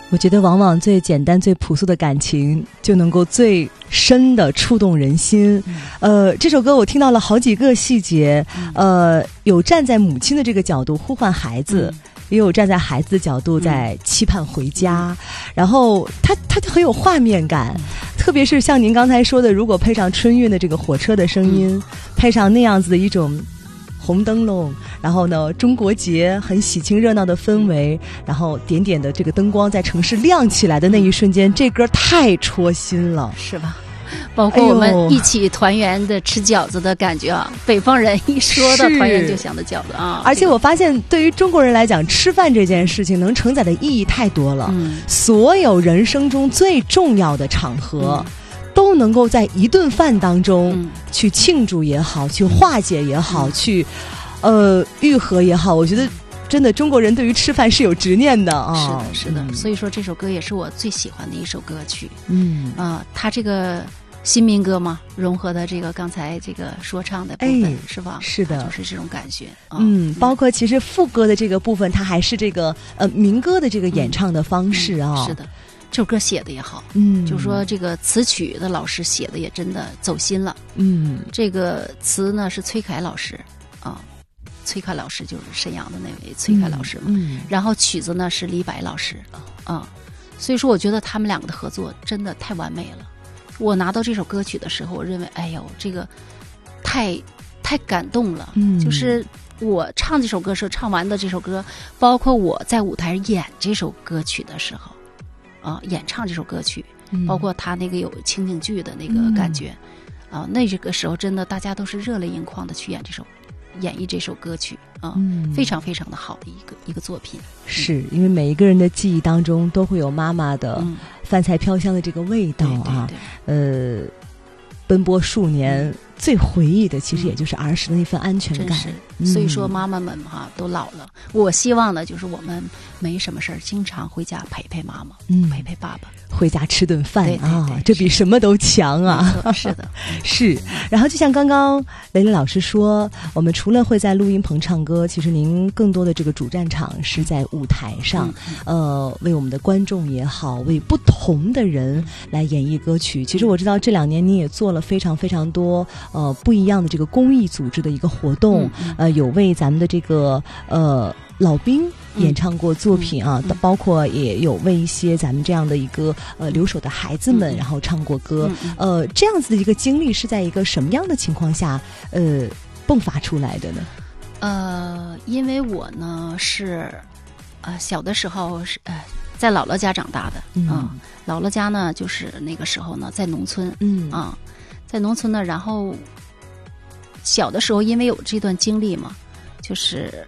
我觉得往往最简单最朴素的感情就能够最深的触动人心。这首歌我听到了好几个细节，有站在母亲的这个角度呼唤孩子，也有站在孩子的角度在期盼回家，然后它很有画面感，特别是像您刚才说的，如果配上春运的这个火车的声音，配上那样子的一种红灯笼，然后呢中国节很喜庆热闹的氛围，然后点点的这个灯光在城市亮起来的那一瞬间，这歌太戳心了， 是吧？包括我们一起团圆的吃饺子的感觉啊，北方人一说到团圆就想到饺子啊。 而且我发现对于中国人来讲，吃饭这件事情能承载的意义太多了，所有人生中最重要的场合，都能够在一顿饭当中去庆祝也好，去化解也好，去愈合也好，我觉得真的中国人对于吃饭是有执念的啊。 是的，所以说这首歌也是我最喜欢的一首歌曲。它这个新民歌嘛，融合的这个刚才这个说唱的部分，是吧？ 是的， 就是这种感觉。 包括其实副歌的这个部分，它还是这个民歌的这个演唱的方式啊。 是的。这首歌写的也好，就说这个词曲的老师写的也真的走心了。这个词呢是崔凯老师啊，崔凯老师就是沈阳的那位崔凯老师嘛。然后曲子呢是李白老师啊，所以说我觉得他们两个的合作真的太完美了。我拿到这首歌曲的时候，我认为，哎呦，这个太感动了。就是我唱这首歌时候，唱完的这首歌，包括我在舞台上演这首歌曲的时候。演唱这首歌曲，包括他那个有情景剧的那个感觉，那个时候真的大家都是热泪盈眶的去演绎这首歌曲非常非常的好的一个作品。 是因为每一个人的记忆当中都会有妈妈的饭菜飘香的这个味道啊，奔波数年。最回忆的其实也就是儿时的那份安全感。 所以说妈妈们都老了，我希望呢就是我们没什么事儿经常回家陪陪妈妈，陪陪爸爸， 回家吃顿饭啊，这比什么都强啊。 是的。 是。然后就像刚刚雷雷老师说，我们除了会在录音棚唱歌，其实您更多的这个主战场是在舞台上，为我们的观众也好，为不同的人来演绎歌曲。其实我知道这2年您也做了非常非常多不一样的这个公益组织的一个活动，有为咱们的这个老兵演唱过作品啊，包括也有为一些咱们这样的一个留守的孩子们然后唱过歌。这样子的一个经历是在一个什么样的情况下迸发出来的呢？ 因为我呢是小的时候是在姥姥家长大的姥姥家呢就是那个时候呢在农村在农村呢，然后小的时候因为有这段经历嘛，就是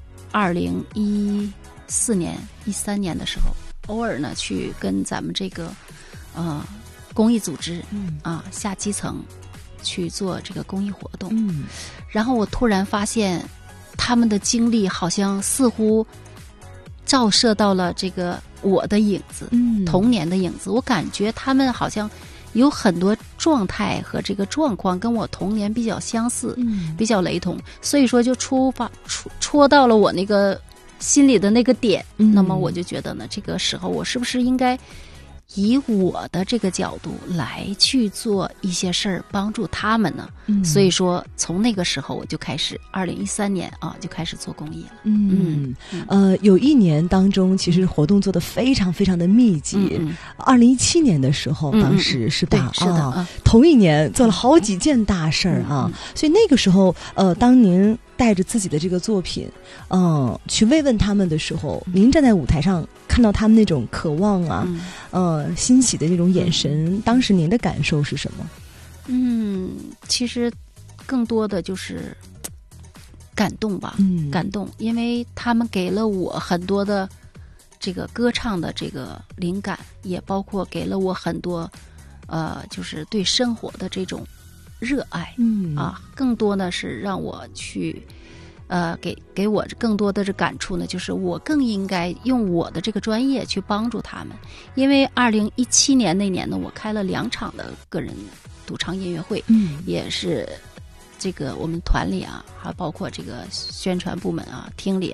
2014年、13年的时候，偶尔呢去跟咱们这个公益组织下基层去做这个公益活动，然后我突然发现他们的经历好像似乎照射到了这个我的影子，童年的影子，我感觉他们好像有很多状态和这个状况跟我童年比较相似，比较雷同，所以说就戳到了我那个心里的那个点。那么我就觉得呢，这个时候我是不是应该以我的这个角度来去做一些事儿，帮助他们呢？所以说从那个时候我就开始，2013年就开始做公益了。 有1年当中，其实活动做得非常非常的密集。2017年的时候，当时是吧？ 是的， 同1年做了好几件大事儿啊。所以那个时候，当您带着自己的这个作品，去慰问他们的时候，您站在舞台上看到他们那种渴望啊，欣喜的这种眼神，当时您的感受是什么？ 其实更多的就是感动吧，感动，因为他们给了我很多的这个歌唱的这个灵感，也包括给了我很多就是对生活的这种热爱，更多呢是让我去给我更多的这感触呢，就是我更应该用我的这个专业去帮助他们。因为2017年那年呢，我开了2场的个人独唱音乐会，也是这个我们团里还包括这个宣传部门厅里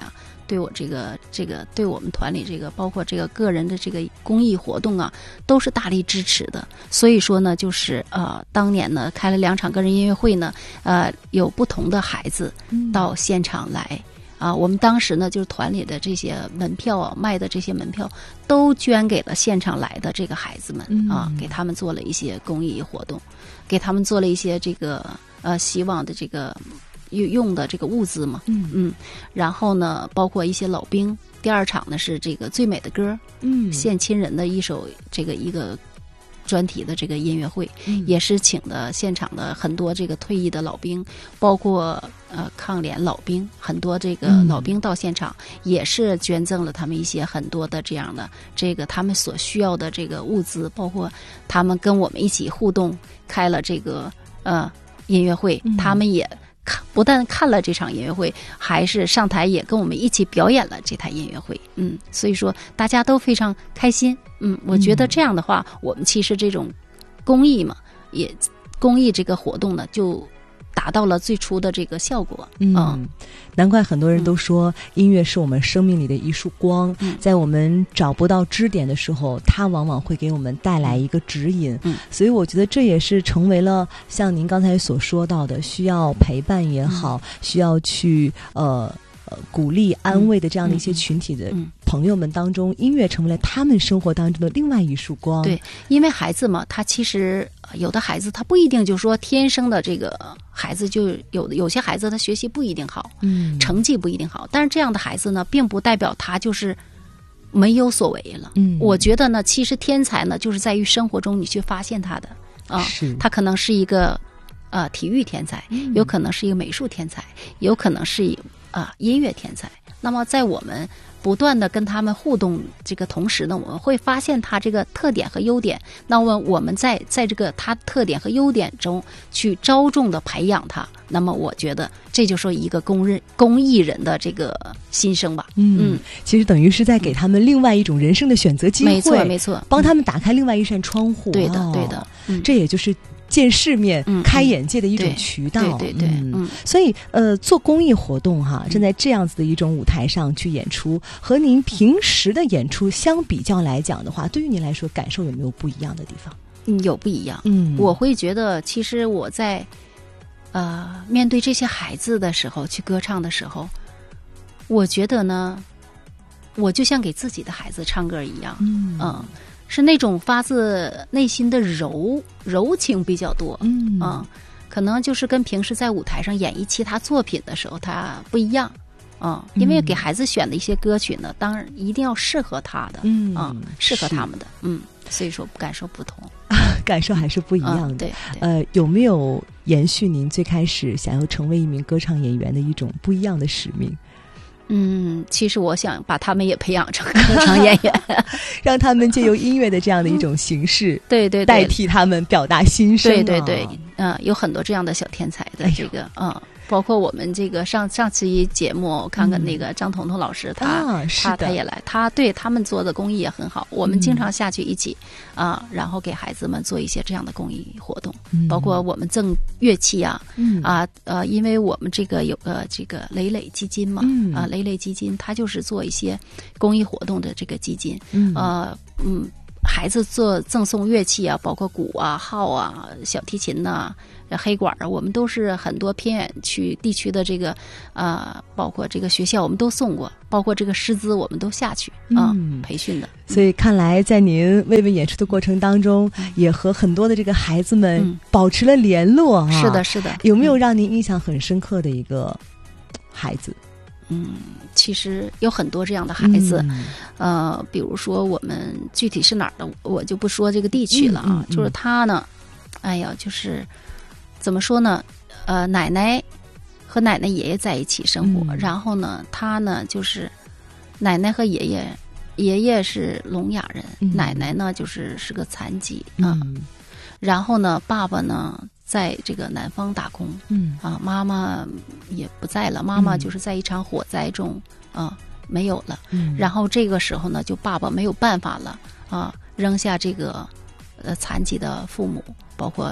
对我这个对我们团里这个包括这个个人的这个公益活动啊，都是大力支持的。所以说呢，就是当年呢开了2场个人音乐会呢，有不同的孩子到现场来。我们当时呢，就是团里的这些门票卖的这些门票，都捐给了现场来的这个孩子们给他们做了一些公益活动，给他们做了一些这个希望的这个用的这个物资嘛，然后呢，包括一些老兵。第2场呢是这个最美的歌，献亲人的一首一个专题的这个音乐会，也是请的现场的很多这个退役的老兵，包括抗联老兵，很多这个老兵到现场也是捐赠了他们一些很多的这样的这个他们所需要的这个物资，包括他们跟我们一起互动，开了这个音乐会，他们也不但看了这场音乐会，还是上台也跟我们一起表演了这台音乐会。所以说大家都非常开心。我觉得这样的话，我们其实这种公益嘛，也公益这个活动呢，就达到了最初的这个效果。 难怪很多人都说音乐是我们生命里的一束光，在我们找不到支点的时候，它往往会给我们带来一个指引。所以我觉得这也是成为了像您刚才所说到的，需要陪伴也好，需要去鼓励安慰的这样的一些群体的朋友们当中，音乐成为了他们生活当中的另外一束光。 对，因为孩子嘛，他其实有的孩子他不一定就是说天生的这个孩子就有些孩子他学习不一定好，成绩不一定好，但是这样的孩子呢，并不代表他就是没有所为了。我觉得呢，其实天才呢，就是在于生活中你去发现他的他可能是一个体育天才，有可能是一个美术天才，有可能是音乐天才。那么在我们不断的跟他们互动这个同时呢，我们会发现他这个特点和优点，那么我们在这个他特点和优点中去着重的培养他，那么我觉得这就是一个公益人的这个心声吧。 其实等于是在给他们另外一种人生的选择机会， 没错， 帮他们打开另外一扇窗户。 对的， 这也就是见世面、开眼界的一种渠道。 对， 所以做公益活动站在这样子的一种舞台上去演出，和您平时的演出相比较来讲的话，对于您来说感受有没有不一样的地方？ 有不一样。我会觉得其实我在面对这些孩子的时候，去歌唱的时候，我觉得呢，我就像给自己的孩子唱歌一样。是那种发自内心的柔情比较多。可能就是跟平时在舞台上演绎其他作品的时候它不一样。因为给孩子选的一些歌曲呢，当然一定要适合他的，适合他们的。所以说感受不同。 感受还是不一样的。对。有没有延续您最开始想要成为一名歌唱演员的一种不一样的使命？ 其实我想把他们也培养成歌唱演员， 让他们借由音乐的这样的一种形式， 对， 代替他们表达心声。 对，有很多这样的小天才的这个包括我们这个上期节目，我看看那个张彤彤老师，他也来，他们做的公益也很好。我们经常下去一起然后给孩子们做一些这样的公益活动，包括我们赠乐器因为我们这个有这个累累基金嘛，累累基金它就是做一些公益活动的这个基金。孩子做赠送乐器包括鼓号小提琴黑管我们都是很多偏远地区的这个包括这个学校我们都送过，包括这个师资我们都下去培训的。 所以看来在您慰问演出的过程当中，也和很多的这个孩子们保持了联络。 是的。 有没有让您印象很深刻的一个孩子？ 其实有很多这样的孩子，比如说我们具体是哪儿的，我就不说这个地区了就是他呢，就是怎么说呢？奶奶和奶奶爷爷在一起生活，然后呢，他呢就是奶奶和爷爷是聋哑人，奶奶呢是个残疾然后呢，爸爸呢在这个南方打工，妈妈也不在了，妈妈就是在一场火灾中没有了，然后这个时候呢，就爸爸没有办法了扔下这个残疾的父母，包括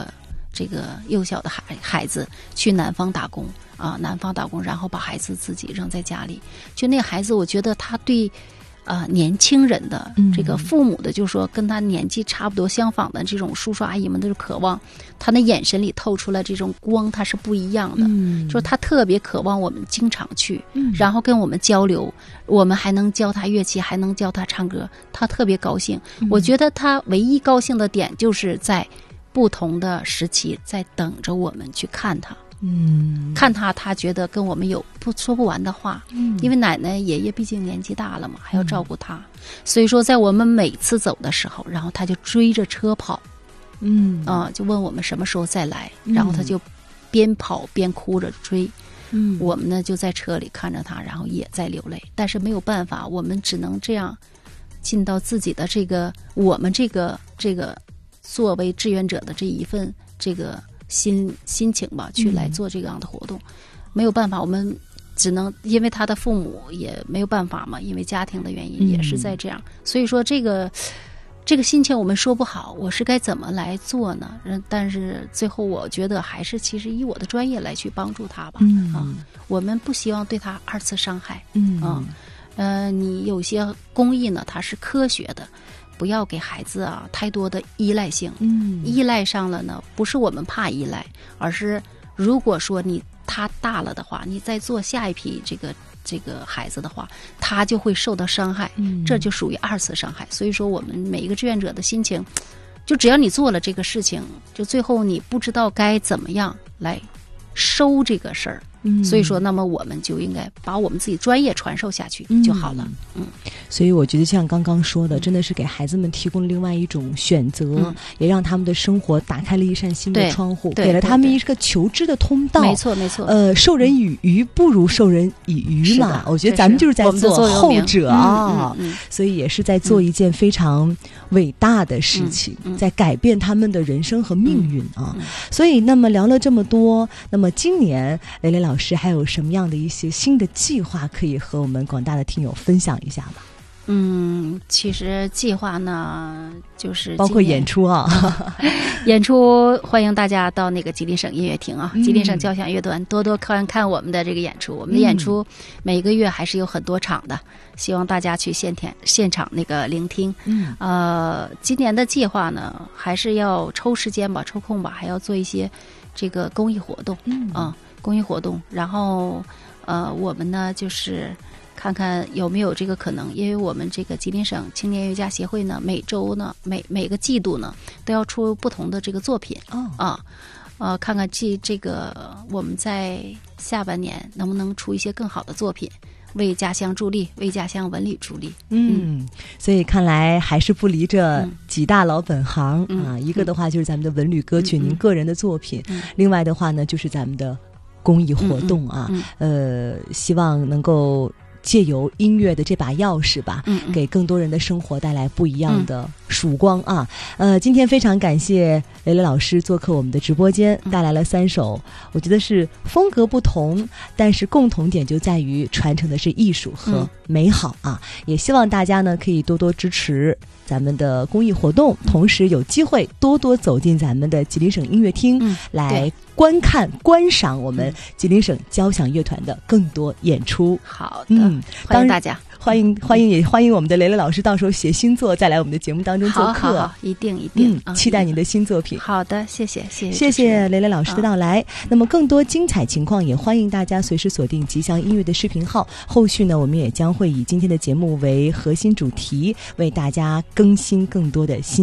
这个幼小的孩子去南方打工啊，南方打工，然后把孩子自己扔在家里。就那个孩子，我觉得他对年轻人的这个父母的，就是说跟他年纪差不多相仿的这种叔叔阿姨们的渴望，他那眼神里透出来这种光，他是不一样的。就是他特别渴望我们经常去，然后跟我们交流，我们还能教他乐器，还能教他唱歌，他特别高兴。我觉得他唯一高兴的点就是在不同的时期在等着我们去看他。看他觉得跟我们有说不完的话。因为奶奶爷爷毕竟年纪大了嘛，还要照顾他，所以说在我们每次走的时候，然后他就追着车跑，就问我们什么时候再来，然后他就边跑边哭着追。我们呢就在车里看着他，然后也在流泪，但是没有办法，我们只能这样尽到自己的这个我们这个作为志愿者的这一份这个心情吧，去来做这样的活动。没有办法，我们只能因为他的父母也没有办法嘛，因为家庭的原因也是在这样，所以说这个心情我们说不好，我是该怎么来做呢？但是最后我觉得还是其实以我的专业来去帮助他吧。我们不希望对他二次伤害。你有些公益呢，它是科学的。不要给孩子太多的依赖性。依赖上了呢，不是我们怕依赖，而是如果说他大了的话，你再做下一批这个孩子的话，他就会受到伤害，这就属于二次伤害。所以说我们每一个志愿者的心情，就只要你做了这个事情，就最后你不知道该怎么样来收这个事儿。所以说那么我们就应该把我们自己专业传授下去就好了。 所以我觉得像刚刚说的，真的是给孩子们提供另外一种选择，也让他们的生活打开了一扇新的窗户，给了他们一个求知的通道。 没错没错。 授人以鱼不如授人以渔嘛。我觉得咱们就是在做后者所以也是在做一件非常伟大的事情，在改变他们的人生和命运所以那么聊了这么多，那么今年蕾蕾老师还有什么样的一些新的计划可以和我们广大的听友分享一下吗？ 其实计划呢，就是包括演出演出欢迎大家到那个吉林省音乐厅吉林省交响乐团多多看我们的这个演出。我们的演出每个月还是有很多场的，希望大家去现场那个聆听。今年的计划呢，还是要抽时间吧，抽空吧，还要做一些这个公益活动公益活动。然后我们呢就是看看有没有这个可能，因为我们这个吉林省青年乐家协会呢，每周呢每个季度呢都要出不同的这个作品看看这个我们在下半年能不能出一些更好的作品，为家乡助力，为家乡文旅助力。 所以看来还是不离这几大老本行一个的话就是咱们的文旅歌曲，您个人的作品，另外的话呢就是咱们的公益活动希望能够借由音乐的这把钥匙吧，给更多人的生活带来不一样的曙光今天非常感谢蕾蕾老师做客我们的直播间，带来了3首，我觉得是风格不同，但是共同点就在于传承的是艺术和美好也希望大家呢可以多多支持咱们的公益活动，同时有机会多多走进咱们的吉林省音乐厅来观看观赏我们吉林省交响乐团的更多演出。 好的，欢迎大家， 欢迎我们的蕾蕾老师到时候写新作再来我们的节目当中做客。 好，一定期待您的新作品。 好的，谢谢蕾蕾老师的到来。那么更多精彩情况也欢迎大家随时锁定吉祥音乐的视频号，后续呢我们也将会以今天的节目为核心主题，为大家更新更多的新